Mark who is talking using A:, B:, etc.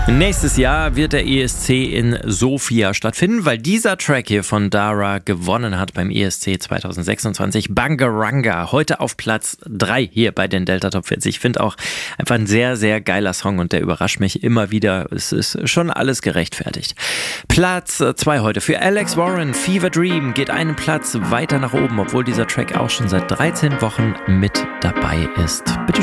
A: Nächstes Jahr wird der ESC in Sofia stattfinden, weil dieser Track hier von Dara gewonnen hat beim ESC 2026. Bangaranga, heute auf Platz 3 hier bei den Delta Top 40. Ich finde auch einfach ein sehr, sehr geiler Song und der überrascht mich immer wieder. Es ist schon alles gerechtfertigt. Platz 2 heute für Alex Warren, Fever Dream, geht einen Platz weiter nach oben, obwohl dieser Track auch schon seit 13 Wochen mit dabei ist. Bitte